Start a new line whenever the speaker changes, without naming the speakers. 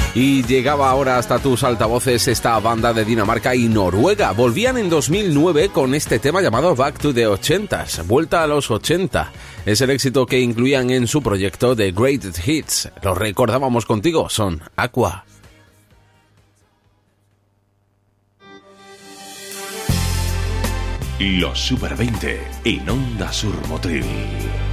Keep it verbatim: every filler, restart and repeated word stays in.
Y llegaba ahora hasta tus altavoces esta banda de Dinamarca y Noruega. Volvían en dos mil nueve con este tema llamado Back to the ochentas, Vuelta a los ochenta. Es el éxito que incluían en su proyecto The Greatest Hits. Lo recordábamos contigo, son Aqua.
Los Super veinte en Onda Sur Motril.